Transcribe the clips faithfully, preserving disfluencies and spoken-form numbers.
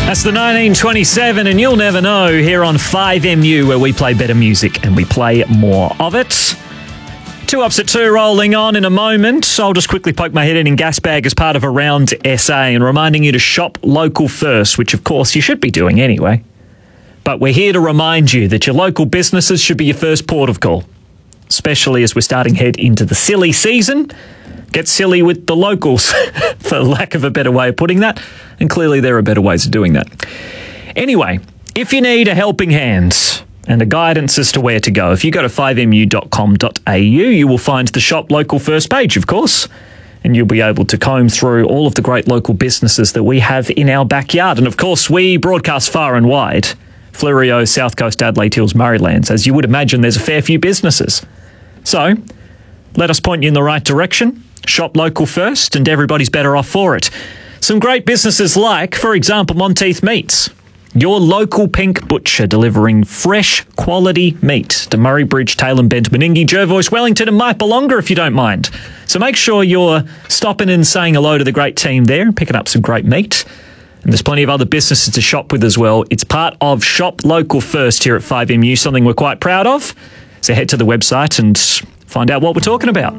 That's the nineteen twenty-seven, and you'll never know here on five M U, where we play better music and we play more of it. Two ups at two rolling on in a moment. I'll just quickly poke my head in in gas bag as part of Around S A and reminding you to shop local first, which of course you should be doing anyway. But we're here to remind you that your local businesses should be your first port of call, especially as we're starting to head into the silly season. Get silly with the locals, for lack of a better way of putting that. And clearly there are better ways of doing that. Anyway, if you need a helping hand and a guidance as to where to go, if you go to five m u dot com dot a u, you will find the Shop Local First page, of course. And you'll be able to comb through all of the great local businesses that we have in our backyard. And of course, we broadcast far and wide. Fleurieu, South Coast, Adelaide Hills, Murraylands. As you would imagine, there's a fair few businesses. So, let us point you in the right direction. Shop local first, and everybody's better off for it. Some great businesses like, for example, Monteith Meats. Your local pink butcher delivering fresh quality meat to Murray Bridge, Tailem Bend, Meningie, Jervois, Wellington and Mypolonga, if you don't mind. So make sure you're stopping and saying hello to the great team there and picking up some great meat. And there's plenty of other businesses to shop with as well. It's part of Shop Local First here at five M U, something we're quite proud of. So head to the website and find out what we're talking about.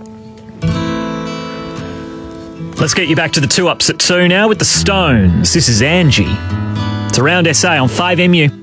Let's get you back to the two ups at two now with the Stones. This is Angie. It's Around S A on five M U.